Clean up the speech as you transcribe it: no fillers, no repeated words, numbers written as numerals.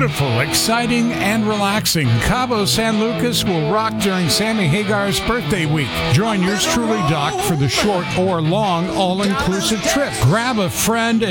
beautiful, exciting, and relaxing. Cabo San Lucas will rock during Sammy Hagar's birthday week. Join yours truly, Doc, for the short or long all-inclusive trip. Grab a friend